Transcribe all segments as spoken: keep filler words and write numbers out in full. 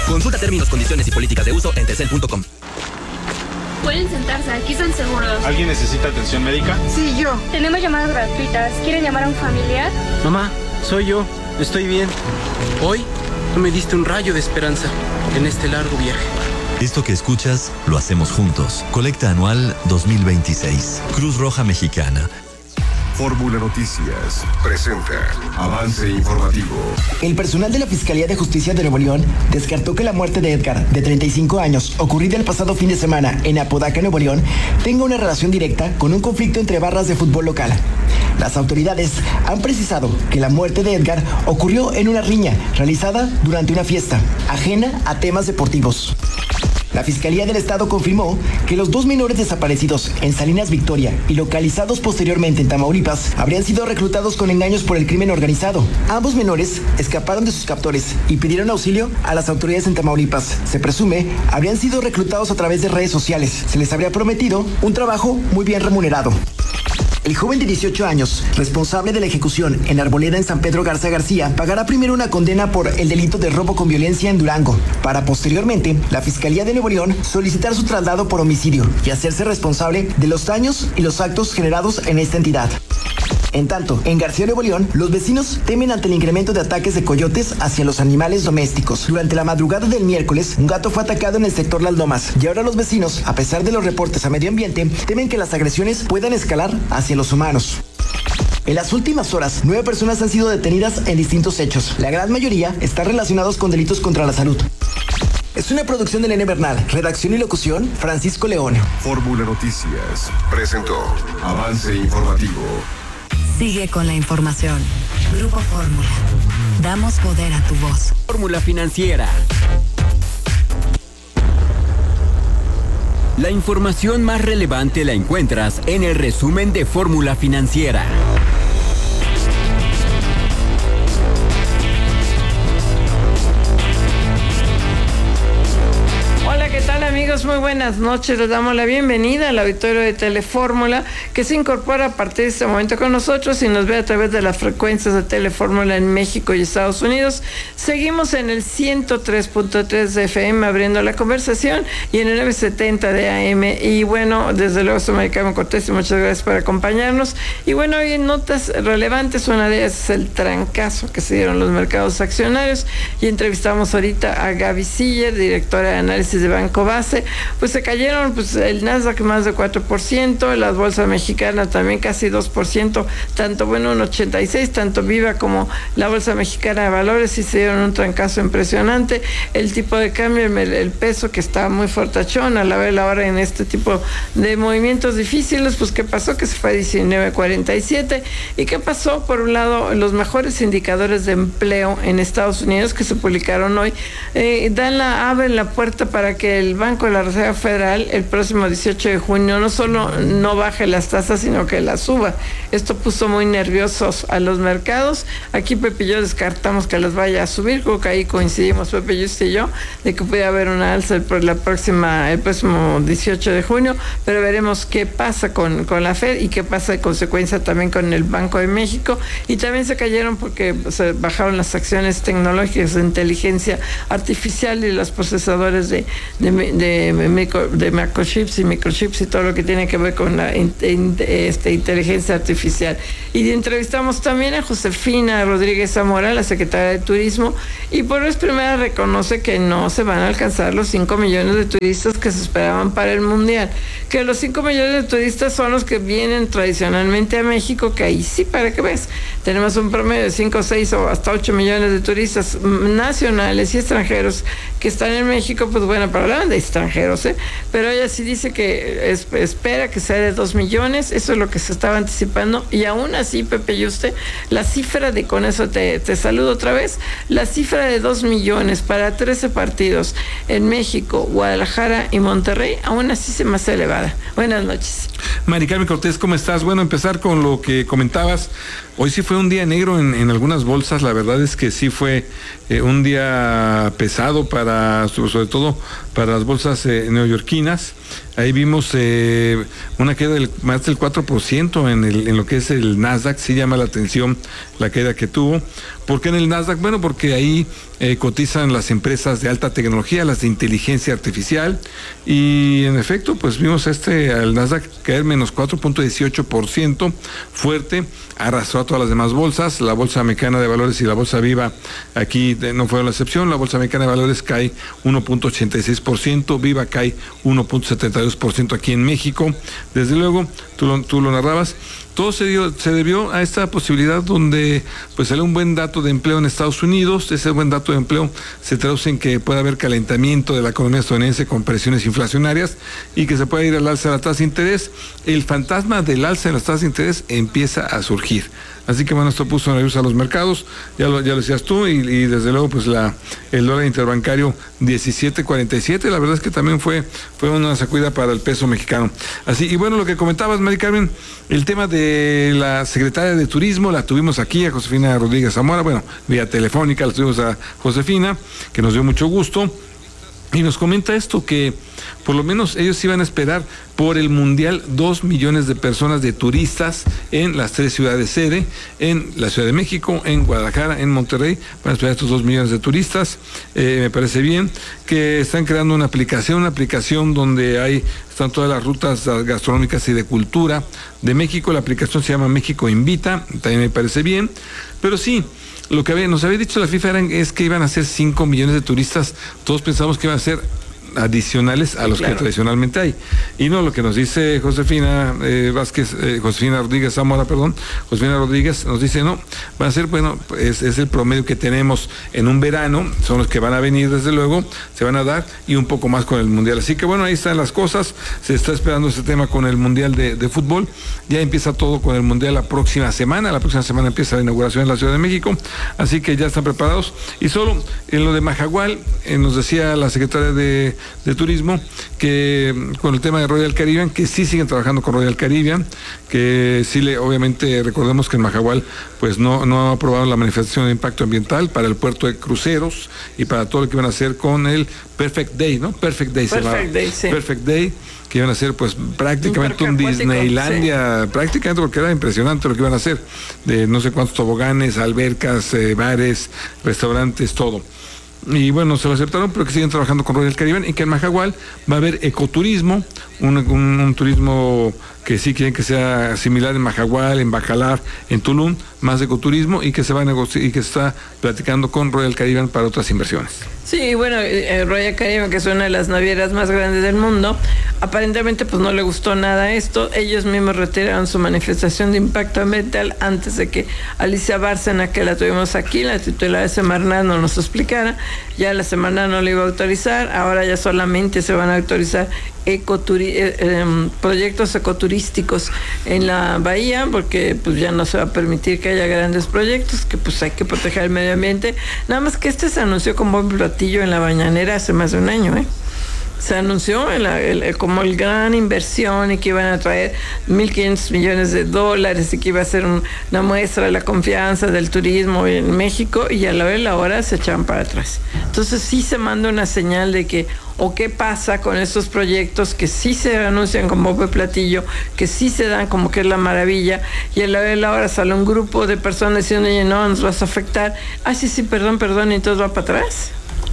Consulta términos, condiciones y políticas de uso en telcel punto com. Pueden sentarse, aquí están seguros. ¿Alguien necesita atención médica? Sí, yo. Tenemos llamadas gratuitas. ¿Quieren llamar a un familiar? Mamá, soy yo. Estoy bien. Hoy tú me diste un rayo de esperanza en este largo viaje. Esto que escuchas, lo hacemos juntos. Colecta anual dos mil veintiséis. Cruz Roja Mexicana. Fórmula Noticias presenta Avance Informativo. El personal de la Fiscalía de Justicia de Nuevo León descartó que la muerte de Edgar, de treinta y cinco años, ocurrida el pasado fin de semana en Apodaca, Nuevo León, tenga una relación directa con un conflicto entre barras de fútbol local. Las autoridades han precisado que la muerte de Edgar ocurrió en una riña realizada durante una fiesta, ajena a temas deportivos. La Fiscalía del Estado confirmó que los dos menores desaparecidos en Salinas Victoria y localizados posteriormente en Tamaulipas habrían sido reclutados con engaños por el crimen organizado. Ambos menores escaparon de sus captores y pidieron auxilio a las autoridades en Tamaulipas. Se presume habrían sido reclutados a través de redes sociales. Se les habría prometido un trabajo muy bien remunerado. El joven de dieciocho años, responsable de la ejecución en Arboleda en San Pedro Garza García, pagará primero una condena por el delito de robo con violencia en Durango, para posteriormente la Fiscalía de Nuevo León solicitar su traslado por homicidio y hacerse responsable de los daños y los actos generados en esta entidad. En tanto, en García, Nuevo León, los vecinos temen ante el incremento de ataques de coyotes hacia los animales domésticos. Durante la madrugada del miércoles, un gato fue atacado en el sector Las Lomas, y ahora los vecinos, a pesar de los reportes a medio ambiente, temen que las agresiones puedan escalar hacia los humanos. En las últimas horas, nueve personas han sido detenidas en distintos hechos. La gran mayoría están relacionados con delitos contra la salud. Es una producción de Elena Bernal, redacción y locución, Francisco León. Fórmula Noticias presentó Avance Informativo. Sigue con la información. Grupo Fórmula. Damos poder a tu voz. Fórmula Financiera. La información más relevante la encuentras en el resumen de Fórmula Financiera. Amigos, muy buenas noches. Les damos la bienvenida al auditorio de Telefórmula, que se incorpora a partir de este momento con nosotros y nos ve a través de las frecuencias de Telefórmula en México y Estados Unidos. Seguimos en el ciento tres punto tres de F M abriendo la conversación y en el novecientos setenta de A M. Y bueno, desde luego soy Maricarmen Cortés y muchas gracias por acompañarnos. Y bueno, hoy en notas relevantes, una de ellas es el trancazo que se dieron los mercados accionarios, y entrevistamos ahorita a Gaby Siller, directora de análisis de Banco Base. Pues se cayeron, pues el Nasdaq más de cuatro por ciento, las bolsas mexicanas también casi dos por ciento, tanto bueno un ochenta y seis, tanto Viva como la Bolsa Mexicana de Valores sí se dieron un trancazo impresionante. El tipo de cambio, el, el peso que está muy fortachón a la vez ahora en este tipo de movimientos difíciles, pues ¿qué pasó? Que se fue a diecinueve cuarenta y siete. ¿Y qué pasó? Por un lado, los mejores indicadores de empleo en Estados Unidos que se publicaron hoy eh, dan la, abren la puerta para que el Banco de la Reserva Federal el próximo dieciocho de junio no solo no baje las tasas, sino que las suba. Esto puso muy nerviosos a los mercados. Aquí Pepe y yo descartamos que las vaya a subir, creo que ahí coincidimos Pepe y usted y yo, de que puede haber una alza por la próxima, el próximo dieciocho de junio, pero veremos qué pasa con, con la Fed y qué pasa de consecuencia también con el Banco de México. Y también se cayeron porque se bajaron las acciones tecnológicas de inteligencia artificial y los procesadores de, de, de, micro, de microchips y microchips y todo lo que tiene que ver con la in, in, este, inteligencia artificial. Y entrevistamos también a Josefina Rodríguez Zamora, la secretaria de Turismo, y por vez primera reconoce que no se van a alcanzar los cinco millones de turistas que se esperaban para el Mundial, que los cinco millones de turistas son los que vienen tradicionalmente a México, que ahí sí, para que ves, tenemos un promedio de cinco, seis o hasta ocho millones de turistas nacionales y extranjeros que están en México. Pues bueno, para hablar de extranjeros, ¿eh? Pero ella sí dice que es, espera que sea de dos millones, eso es lo que se estaba anticipando, y aún así, Pepe y usted, la cifra de, con eso te, te saludo otra vez, la cifra de dos millones para trece partidos en México, Guadalajara y Monterrey, aún así se me hace elevada. Buenas noches. Maricarmen Cortés, ¿cómo estás? Bueno, empezar con lo que comentabas. hoy sí fue un día negro en, en algunas bolsas. La verdad es que sí fue eh, un día pesado para, sobre todo para las bolsas eh, neoyorquinas. Ahí vimos eh, una caída del más del cuatro por ciento en, el, en lo que es el Nasdaq. Sí llama la atención la caída que tuvo. ¿Por qué en el Nasdaq? Bueno, porque ahí eh, cotizan las empresas de alta tecnología, las de inteligencia artificial, y en efecto, pues vimos este al Nasdaq caer menos cuatro punto dieciocho por ciento, fuerte, arrastró a todas las demás bolsas. La bolsa mexicana de valores y la bolsa Viva aquí no fueron la excepción. La bolsa mexicana de valores cae uno punto ochenta y seis por ciento, Viva cae uno punto setenta y dos por ciento aquí en México. Desde luego, tú lo, tú lo narrabas, todo se dio, se debió a esta posibilidad donde pues salió un buen dato de empleo en Estados Unidos. Ese buen dato de empleo se traduce en que puede haber calentamiento de la economía estadounidense con presiones inflacionarias y que se puede ir al alza de la tasa de interés. El fantasma del alza en las tasas de interés empieza a surgir. Así que bueno, esto puso nerviosos a los mercados, ya lo, ya lo decías tú, y, y desde luego pues la el dólar interbancario diecisiete cuarenta y siete, la verdad es que también fue, fue una sacudida para el peso mexicano. Así, y bueno, lo que comentabas, Mari Carmen, el tema de la secretaria de Turismo, la tuvimos aquí a Josefina Rodríguez Zamora, bueno, vía telefónica la tuvimos a Josefina, que nos dio mucho gusto. Y nos comenta esto, que por lo menos ellos iban a esperar por el Mundial dos millones de personas, de turistas en las tres ciudades sede, en la Ciudad de México, en Guadalajara, en Monterrey. Van a esperar estos dos millones de turistas. Eh, me parece bien que están creando una aplicación, una aplicación donde hay, están todas las rutas gastronómicas y de cultura de México. La aplicación se llama México Invita, también me parece bien, pero sí, lo que había, nos había dicho la FIFA era, es que iban a ser cinco millones de turistas. Todos pensamos que iban a ser adicionales a los claro. que tradicionalmente hay. Y no, lo que nos dice Josefina eh, Vázquez, eh, Josefina Rodríguez Zamora, perdón, Josefina Rodríguez nos dice, no, van a ser, bueno, es, es el promedio que tenemos en un verano, son los que van a venir desde luego, se van a dar, y un poco más con el Mundial. Así que bueno, ahí están las cosas, se está esperando este tema con el Mundial de, de fútbol, ya empieza todo con el Mundial la próxima semana, la próxima semana empieza la inauguración en la Ciudad de México, así que ya están preparados. Y solo en lo de Majagual, eh, nos decía la secretaria de de Turismo que con el tema de Royal Caribbean, que sí siguen trabajando con Royal Caribbean, que sí le, obviamente recordemos que en Majagual pues no, no aprobaron la manifestación de impacto ambiental para el puerto de cruceros y para todo lo que iban a hacer con el Perfect Day, ¿no? Perfect Day Perfect se llama. Day, sí. Perfect Day, que iban a hacer pues prácticamente un, un Disneylandia, sí. prácticamente, porque era impresionante lo que iban a hacer, de no sé cuántos toboganes, albercas, eh, bares, restaurantes, todo. Y bueno, se lo aceptaron, pero que siguen trabajando con Royal Caribbean, y que en Majagual va a haber ecoturismo, un, un, un turismo que sí quieren que sea similar en Majagual, en Bacalar, en Tulum, más ecoturismo, y que se va a negociar y que se está platicando con Royal Caribbean para otras inversiones. Sí, bueno, eh, Royal Caribbean, que es una de las navieras más grandes del mundo, aparentemente pues no le gustó nada esto. Ellos mismos retiraron su manifestación de impacto ambiental antes de que Alicia Bárcena, que la tuvimos aquí, la titular de Semarnat, no nos explicara. Ya la Semarnat no lo iba a autorizar, ahora ya solamente se van a autorizar ecoturi- eh, eh, proyectos ecoturísticos en la bahía, porque pues ya no se va a permitir que haya grandes proyectos, que pues hay que proteger el medio ambiente. Nada más que este se anunció con bombo y platillo en la mañanera hace más de un año, ¿eh? Se anunció en la, el, como el gran inversión, y que iban a traer mil quinientos millones de dólares, y que iba a ser un, una muestra de la confianza del turismo en México, y a la vez la hora se echaban para atrás. Entonces sí se manda una señal de que, o qué pasa con estos proyectos que sí se anuncian como bombo y platillo, que sí se dan como que es la maravilla, y a la vez la hora sale un grupo de personas diciendo, oye, no, nos vas a afectar. Ah, sí, sí, perdón, perdón, y entonces va para atrás.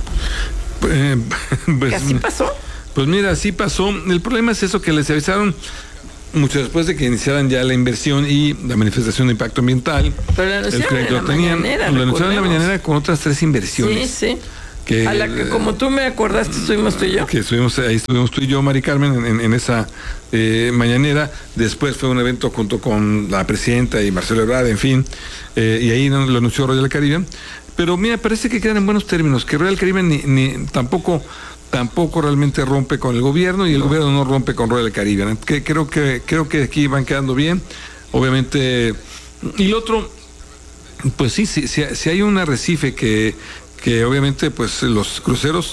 Eh, pues, ¿Qué así pasó? Pues mira, así pasó. El problema es eso, que les avisaron mucho después de que iniciaran ya la inversión y la manifestación de impacto ambiental. Pero lo anunciaron en la tenían, mañanera. Lo anunciaron en la mañanera con otras tres inversiones. Sí, sí. Que, a la que, como tú me acordaste, estuvimos tú y yo. Que estuvimos, ahí estuvimos tú y yo, Mari Carmen, en, en esa eh, mañanera. Después fue un evento junto con la presidenta y Marcelo Ebrard, en fin, eh, y ahí lo anunció Royal Caribbean. Pero mira, parece que quedan en buenos términos, que Royal Caribbean ni, ni tampoco tampoco realmente rompe con el gobierno, y el no. gobierno no rompe con Royal Caribbean. Que creo que creo que aquí van quedando bien, obviamente. Y lo otro, pues sí, si sí, sí, sí hay un arrecife que que obviamente pues los cruceros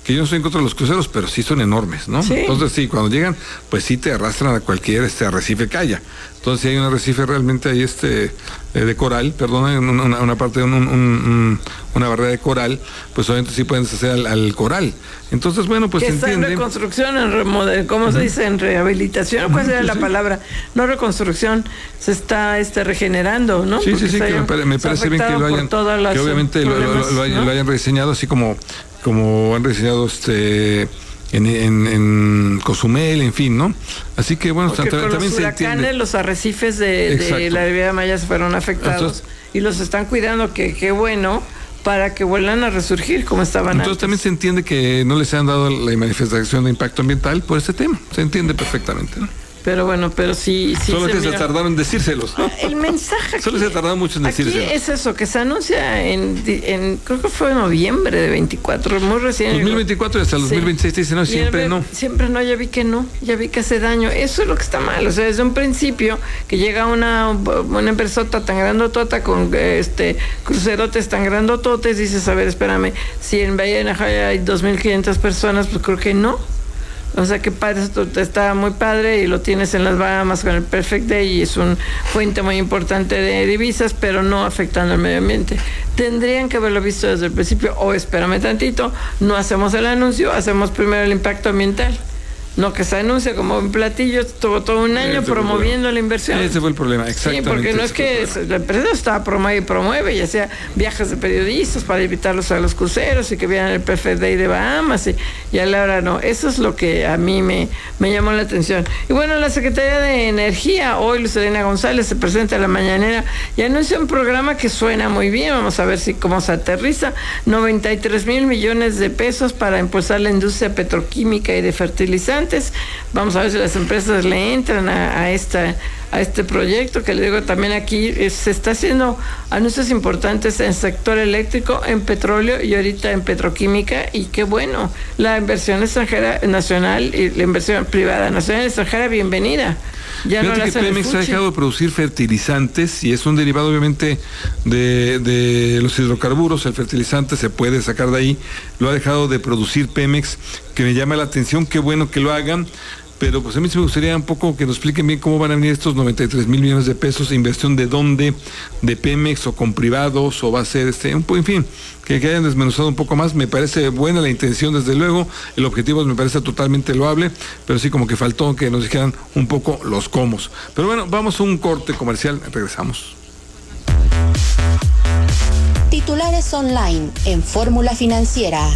que yo no estoy en contra de los cruceros, pero sí son enormes, ¿no? Sí. Entonces sí, cuando llegan, pues sí te arrastran a cualquier este arrecife que haya. Entonces si hay un arrecife realmente ahí este eh, de coral, perdona, una, una parte de un, un, un, una barrera de coral, pues obviamente sí pueden hacer al, al coral. Entonces, bueno, pues que se está entiende. en reconstrucción, en remodel, ¿cómo uh-huh. se dice? En rehabilitación, ¿cuál sería la palabra? No reconstrucción, se está este regenerando, ¿no? Sí, Porque sí, sí, que me, pare, me parece bien que lo hayan, que obviamente lo, lo, lo, hayan, ¿no? lo hayan rediseñado así como, como han rediseñado este en, en, en Cozumel, en fin, ¿no? Así que bueno, Porque también con los se huracanes, entiende. los arrecifes de, de la Riviera Maya se fueron afectados. Entonces, y los están cuidando, que qué bueno, para que vuelvan a resurgir como estaban Entonces antes. También se entiende que no les han dado la manifestación de impacto ambiental por este tema, se entiende perfectamente, ¿no? Pero bueno, pero sí, sí Solo se que mira. se tardaron en decírselos, ¿no? El mensaje Solo se tardaron mucho en decírselos. Aquí es eso, que se anuncia en, en creo que fue en noviembre de veinticuatro, muy recién. dos mil veinticuatro y hasta el sí. dos mil veintiséis dicen, no, siempre ver, no. Siempre no, ya vi que no, ya vi que hace daño. Eso es lo que está mal, o sea, desde un principio que llega una, una empresota tan grandotota con este crucerotes tan grandototes, dices, a ver, espérame, si en Bahía de Najayo hay dos mil quinientas personas, pues creo que no. O sea que padre, esto está muy padre y lo tienes en las Bahamas con el Perfect Day y es un fuente muy importante de divisas, pero no afectando al medio ambiente. Tendrían que haberlo visto desde el principio, o espérame tantito, no hacemos el anuncio, hacemos primero el impacto ambiental. No que se anuncia como un platillo, estuvo todo un año promoviendo la inversión. Ese fue el problema, exactamente. Sí, porque no es que la empresa estaba promueve y promueve, ya sea viajes de periodistas para invitarlos a los cruceros y que vieran el Perfect Day de Bahamas y, y a la hora no. Eso es lo que a mí me, me llamó la atención. Y bueno, la Secretaría de Energía, hoy Lucelena González se presenta a la mañanera y anuncia un programa que suena muy bien, vamos a ver si cómo se aterriza, noventa y tres mil millones de pesos para impulsar la industria petroquímica y de fertilizantes. Vamos a ver si las empresas le entran a, a esta a este proyecto, que le digo también aquí, eh, se está haciendo anuncios importantes en sector eléctrico, en petróleo y ahorita en petroquímica, y qué bueno, la inversión extranjera nacional y la inversión privada nacional y extranjera, bienvenida. Ya Fíjate no que Pemex ha dejado de producir fertilizantes y es un derivado obviamente de, de los hidrocarburos, el fertilizante se puede sacar de ahí, lo ha dejado de producir Pemex, que me llama la atención, qué bueno que lo hagan. Pero pues a mí sí me gustaría un poco que nos expliquen bien cómo van a venir estos noventa y tres mil millones de pesos, inversión de dónde, de Pemex o con privados, o va a ser este, un poco, en fin, que, que hayan desmenuzado un poco más. Me parece buena la intención, desde luego, el objetivo me parece totalmente loable, pero sí como que faltó que nos dijeran un poco los cómo. Pero bueno, vamos a un corte comercial, regresamos. Titulares online en Fórmula Financiera.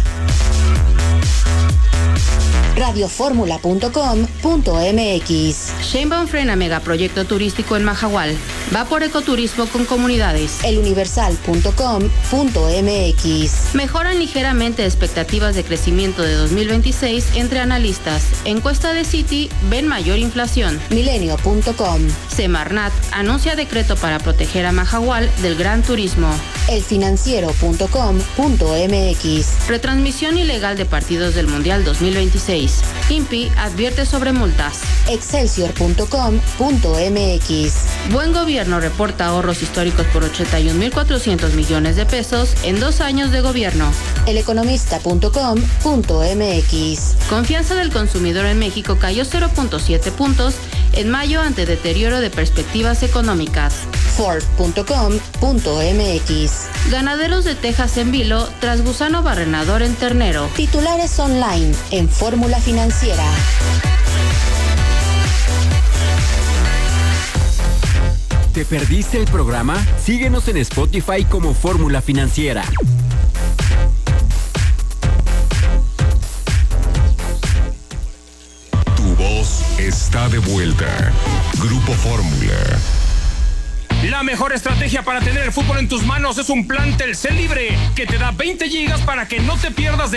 radioformula punto com punto m x. Sheinbaum frena megaproyecto turístico en Mahahual. Va por ecoturismo con comunidades. eluniversal punto com punto m x. Mejoran ligeramente expectativas de crecimiento de dos mil veintiséis entre analistas. Encuesta de Citi ven mayor inflación. milenio punto com. Semarnat anuncia decreto para proteger a Mahahual del gran turismo. elfinanciero punto com punto m x. Retransmisión ilegal de partidos del Mundial dos mil veintiséis. INPI advierte sobre multas. excelsior punto com punto m x. Buen Gobierno reporta ahorros históricos por ochenta y un mil cuatrocientos millones de pesos en dos años de gobierno. eleconomista punto com punto m x. Confianza del consumidor en México cayó cero punto siete puntos en mayo ante deterioro de perspectivas económicas. Ford punto com punto m x. Ganaderos de Texas en vilo tras gusano barrenador en ternero. Titulares online en Fórmula Financiera. ¿Te perdiste el programa? Síguenos en Spotify como Fórmula Financiera. Tu voz está de vuelta. Grupo Fórmula. La mejor estrategia para tener el fútbol en tus manos es un plan Telcel Libre que te da veinte gigas para que no te pierdas de